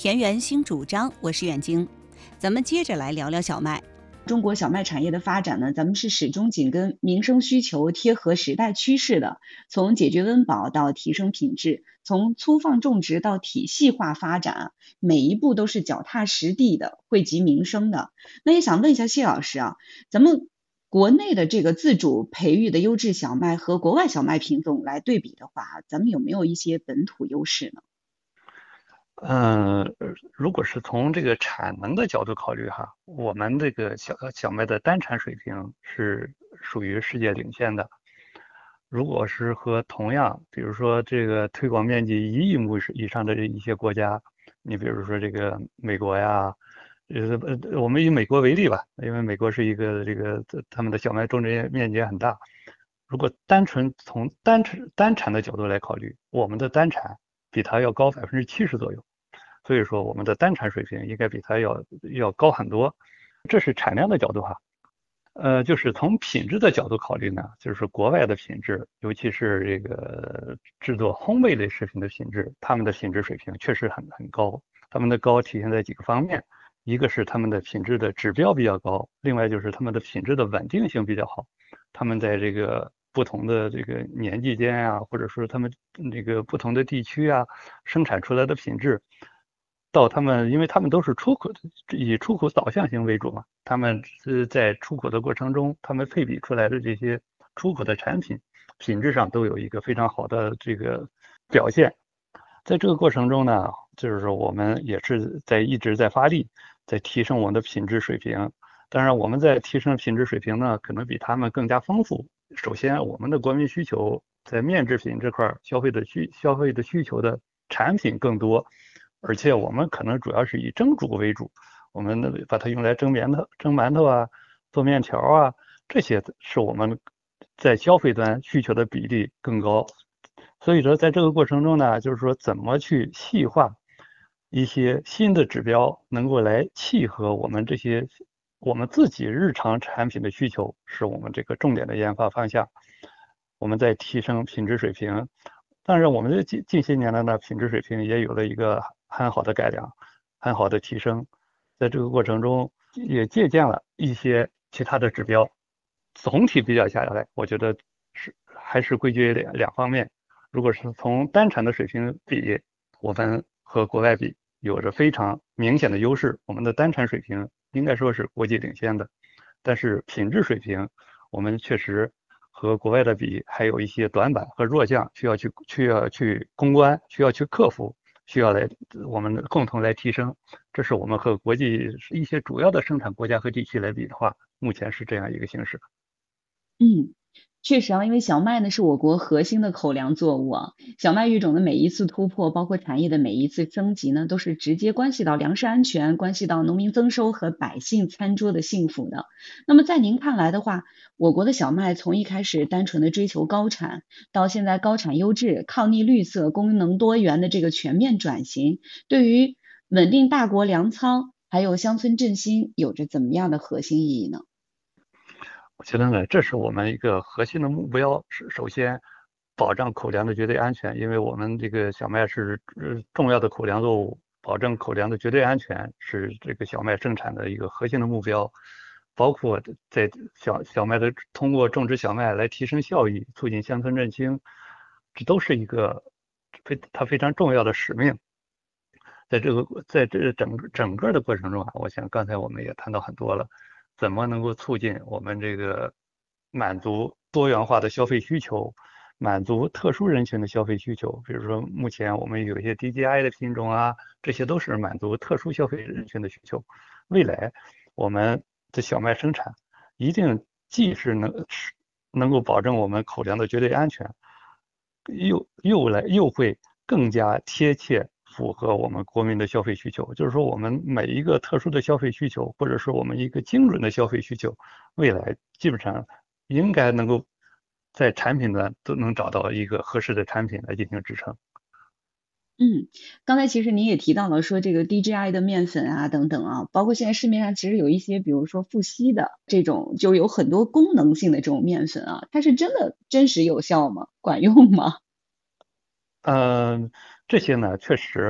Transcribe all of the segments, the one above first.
田园新主张，我是远晶。咱们接着来聊聊小麦。 中国小麦产业的发展呢，咱们是始终紧跟民生需求，贴合时代趋势的。从解决温饱到提升品质，从粗放种植到体系化发展，每一步都是脚踏实地的，惠及民生的。那也想问一下谢老师啊，咱们国内的这个自主培育的优质小麦和国外小麦品种来对比的话，咱们有没有一些本土优势呢？ 如果是从这个产能的角度考虑哈，我们这个小麦的单产水平是属于世界领先的。如果是和同样，比如说这个推广面积1亿亩以上的一些国家，你比如说这个美国呀，我们以美国为例吧，因为美国是一个他们的小麦种植面积也很大。如果单纯从单产的角度来考虑，我们的单产比它要高70%左右。所以说我们的单产水平应该比它要高很多，这是产量的角度哈。就是从品质的角度考虑呢，就是国外的品质，尤其是这个制作烘焙类食品的品质，他们的品质水平确实很高。他们的高体现在几个方面，一个是他们的品质的指标比较高，另外就是他们的品质的稳定性比较好。他们在这个不同的这个年纪间啊，或者说他们这个不同的地区啊，生产出来的品质。因为他们都是以出口导向型为主嘛，他们是在出口的过程中，他们配比出来的这些出口的产品，品质上都有一个非常好的这个表现。在这个过程中呢，就是说我们也是一直在发力，在提升我们的品质水平。当然，我们在提升品质水平呢，可能比他们更加丰富。首先，我们的国民需求在面制品这块消费的需求的产品更多。而且我们可能主要是以蒸煮为主，我们把它用来蒸馒头啊，做面条啊，这些是我们在消费端需求的比例更高。所以说在这个过程中呢，就是说怎么去细化一些新的指标，能够来契合我们自己日常产品的需求，是我们这个重点的研发方向。我们在提升品质水平，当然我们的近些年来呢，品质水平也有了一个很好的改良，很好的提升。在这个过程中，也借鉴了一些其他的指标。总体比较下来，我觉得还是归结于两方面。如果是从单产的水平比，我们和国外比有着非常明显的优势。我们的单产水平应该说是国际领先的，但是品质水平我们确实和国外的比还有一些短板和弱项，需要去攻关，需要去克服，我们共同来提升。这是我们和国际一些主要的生产国家和地区来比的话，目前是这样一个形势。 确实啊，因为小麦呢是我国核心的口粮作物啊，小麦育种的每一次突破，包括产业的每一次升级呢，都是直接关系到粮食安全，关系到农民增收和百姓餐桌的幸福的。那么在您看来的话，我国的小麦从一开始单纯的追求高产，到现在高产优质、抗逆绿色、功能多元的这个全面转型，对于稳定大国粮仓还有乡村振兴有着怎么样的核心意义呢？ 我觉得呢，这是我们一个核心的目标，是首先保障口粮的绝对安全，因为我们这个小麦是重要的口粮作物，保证口粮的绝对安全是这个小麦生产的一个核心的目标。包括在小麦的通过种植小麦来提升效益，促进乡村振兴，这都是一个它非常重要的使命。在这整个的过程中啊，我想刚才我们也谈到很多了。怎么能够促进我们这个满足多元化的消费需求，满足特殊人群的消费需求？比如说，目前我们有一些 DGI 的品种啊，这些都是满足特殊消费人群的需求。未来我们的小麦生产一定既是能够保证我们口粮的绝对安全，又会更加贴切符合我们国民的消费需求。就是说我们每一个特殊的消费需求，或者说我们一个精准的消费需求，未来基本上应该能够在产品端都能找到一个合适的产品来进行支撑。 刚才其实您也提到了说这个 DGI 的面粉啊等等啊，包括现在市面上其实有一些比如说富硒的这种，就有很多功能性的这种面粉啊，它是真的真实有效吗？管用吗？ 这些呢，确实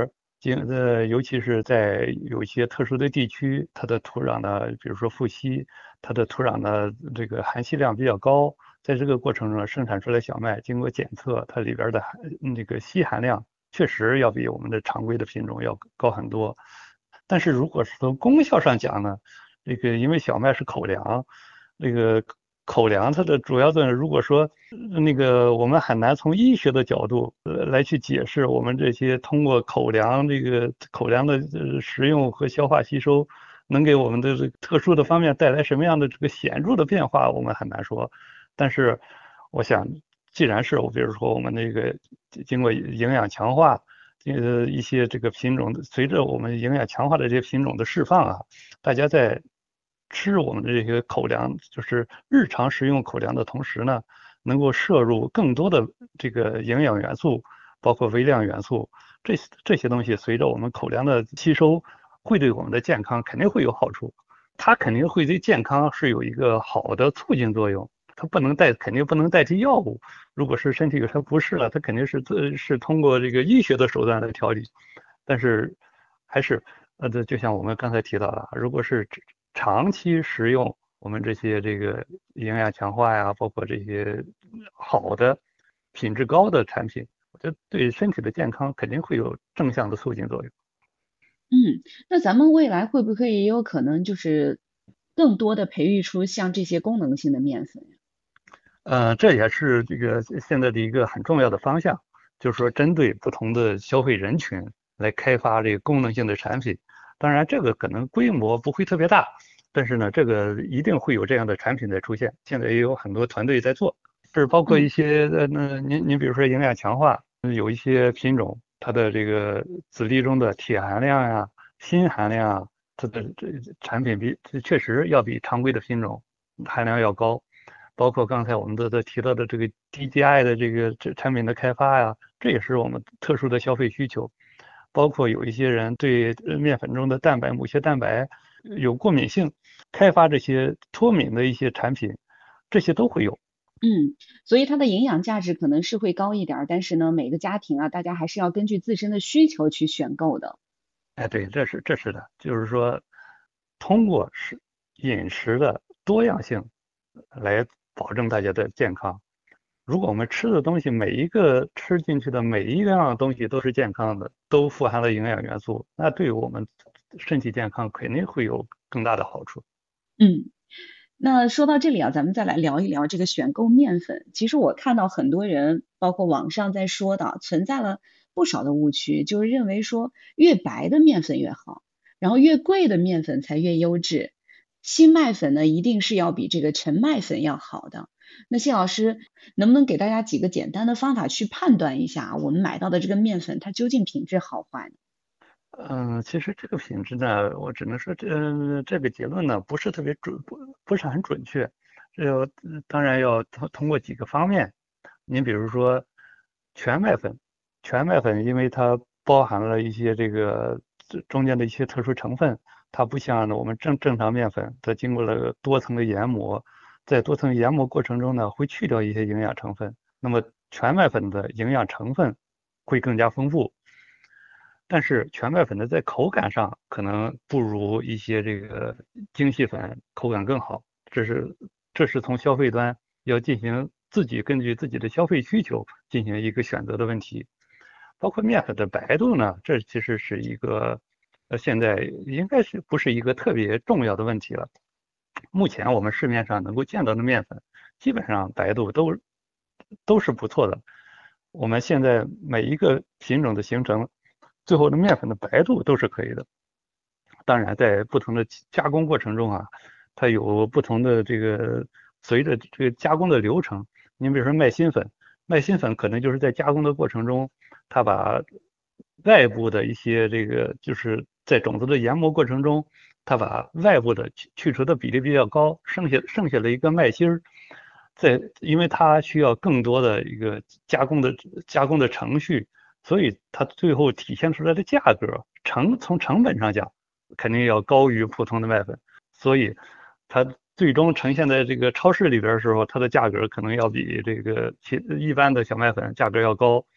尤其是在有一些特殊的地区，它的土壤呢，比如说富硒，它的土壤呢这个含硒量比较高，在这个过程中生产出来小麦，经过检测，它里边的这个硒含量确实要比我们的常规的品种要高很多。但是如果是从功效上讲呢，这个因为小麦是口粮，这个口粮它的主要作用，如果说我们很难从医学的角度来去解释我们这些通过口粮口粮的食用和消化吸收，能给我们的这个特殊的方面带来什么样的这个显著的变化，我们很难说。但是我想，既然是比如说我们经过营养强化。一些这个品种，随着我们营养强化的这些品种的释放啊，大家在吃我们的这些口粮，就是日常食用口粮的同时呢，能够摄入更多的这个营养元素，包括微量元素，这些东西随着我们口粮的吸收，会对我们的健康肯定会有好处，它肯定会对健康是有一个好的促进作用。它肯定不能代替药物。如果是身体有啥不适了，它肯定是通过这个医学的手段来调理。但是还是就像我们刚才提到的，如果是长期食用我们这些这个营养强化呀，包括这些好的品质高的产品，我觉得对身体的健康肯定会有正向的促进作用。 那咱们未来会不会也有可能就是更多的培育出像这些功能性的面粉呀？ 这也是这个现在的一个很重要的方向，就是说针对不同的消费人群来开发这个功能性的产品。当然，这个可能规模不会特别大，但是呢，这个一定会有这样的产品在出现。现在也有很多团队在做，是包括一些您比如说营养强化，有一些品种，它的这个籽粒中的铁含量呀、锌含量啊，它的产品确实要比常规的品种含量要高。包括刚才我们都提到的这个 DGI 的这产品的开发呀，这也是我们特殊的消费需求。包括有一些人对面粉中的母硒蛋白有过敏性，开发这些脱敏的一些产品，这些都会有。 所以它的营养价值可能是会高一点儿，但是呢，每个家庭啊，大家还是要根据自身的需求去选购的。 哎，对，这是的，就是说通过饮食的多样性来保证大家的健康。如果我们吃的东西每一个吃进去的每一样东西都是健康的，都富含了营养元素，那对我们身体健康肯定会有更大的好处。 嗯。那说到这里啊，咱们再来聊一聊这个选购面粉。其实我看到很多人，包括网上在说的，存在了不少的误区，就是认为说越白的面粉越好，然后越贵的面粉才越优质。新麦粉呢，一定是要比这个陈麦粉要好的。那谢老师能不能给大家几个简单的方法去判断一下，我们买到的这个面粉它究竟品质好坏呢？ 其实这个品质呢，我只能说这个结论呢不是特别准，不是很准确。当然要通过几个方面。您比如说全麦粉，全麦粉因为它包含了一些中间的一些特殊成分，它不像我们正常面粉，它经过了多层的研磨，在多层研磨过程中呢，会去掉一些营养成分。那么全麦粉的营养成分会更加丰富。但是全麦粉的在口感上可能不如一些这个精细粉口感更好，这是从消费端要进行根据自己的消费需求进行一个选择的问题。包括面粉的白度呢，这其实是一个现在应该是不是一个特别重要的问题了。目前我们市面上能够见到的面粉，基本上白度都是不错的。我们现在每一个品种的形成，最后的面粉的白度都是可以的。当然，在不同的加工过程中啊，它有不同的随着这个加工的流程。您比如说麦芯粉可能就是在加工的过程中，它把外部的一些就是在种子的研磨过程中，它把外部的去除的比例比较高，剩下的一个麦芯儿，因为它需要更多的一个加工的程序，所以它最后体现出来的价格从成本上讲，肯定要高于普通的麦粉，所以它最终呈现在这个超市里边的时候，它的价格可能要比一般的小麦粉价格要高。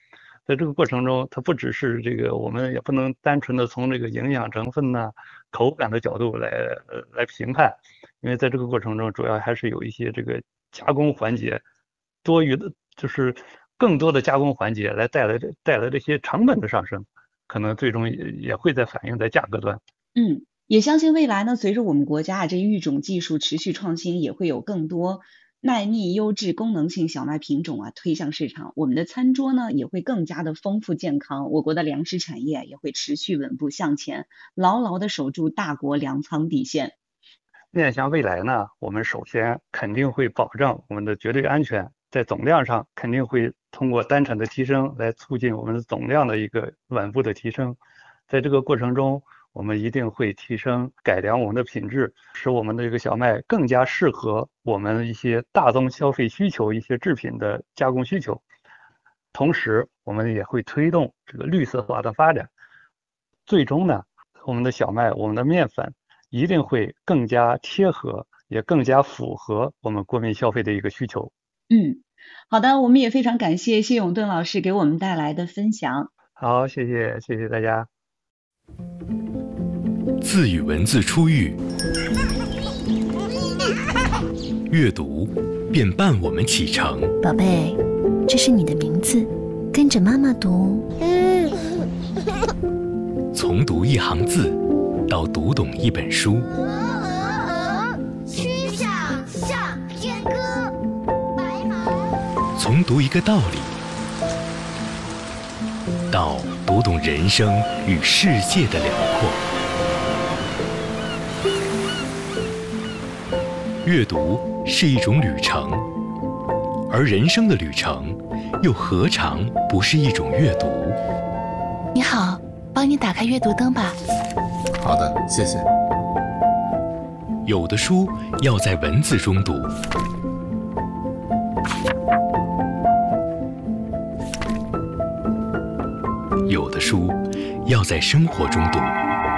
在这个过程中，它不只是这个，我们也不能单纯的从这个营养成分呐、口感的角度来评判，因为在这个过程中，主要还是有一些这个加工环节，多余的就是更多的加工环节来带来这些成本的上升，可能最终也会在反映在价格端。 也相信未来呢，随着我们国家这育种技术持续创新，也会有更多耐密、优质、功能性小麦品种推向市场，我们的餐桌呢也会更加的丰富健康，我国的粮食产业也会持续稳步向前，牢牢的守住大国粮仓底线。 面向未来呢，我们首先肯定会保证我们的绝对安全，在总量上肯定会通过单产的提升来促进我们的总量的一个稳步的提升，在这个过程中，我们一定会提升改良我们的品质，使我们的这个小麦更加适合我们一些大宗消费需求、一些制品的加工需求。同时，我们也会推动这个绿色化的发展。最终呢，我们的小麦、我们的面粉一定会更加贴合，也更加符合我们国民消费的一个需求。 好的，我们也非常感谢谢永顿老师给我们带来的分享。 好，谢谢大家。 字与文字初遇，阅读便伴我们启程。 宝贝，这是你的名字，跟着妈妈读。 从读一行字到读懂一本书， 曲项向天歌，白毛。 从读一个道理到读懂人生与世界的辽阔。阅读是一种旅程，而人生的旅程又何尝不是一种阅读？ 你好，帮你打开阅读灯吧。 好的，谢谢。 有的书要在文字中读，有的书要在生活中读。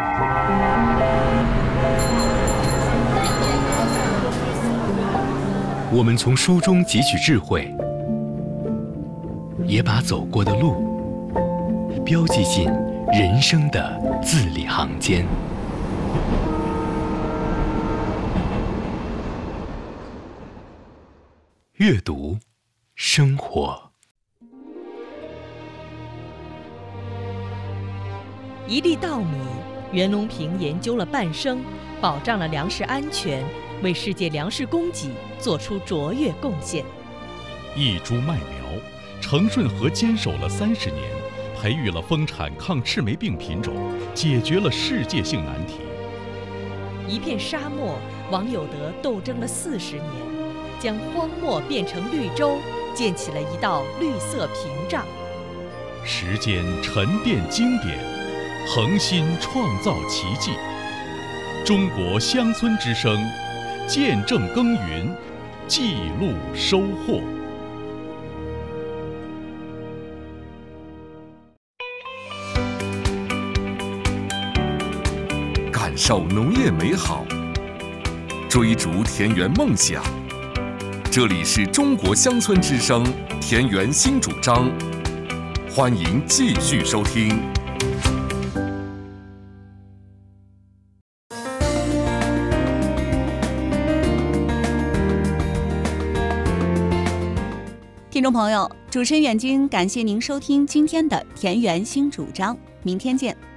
我们从书中汲取智慧，也把走过的路标记进人生的字里行间。阅读，生活。 一粒稻米，袁隆平研究了半生，保障了粮食安全，为世界粮食供给做出卓越贡献。 一株麦苗，程顺和坚守了30年，培育了丰产抗赤霉病品种，解决了世界性难题。 一片沙漠，王有德斗争了40年，将荒漠变成绿洲，建起了一道绿色屏障。 时间沉淀经典，恒心创造奇迹。中国乡村之声，见证耕耘，记录收获。 感受农业美好，追逐田园梦想。这里是中国乡村之声田园新主张，欢迎继续收听。 听众朋友，主持人远京感谢您收听今天的田园新主张，明天见。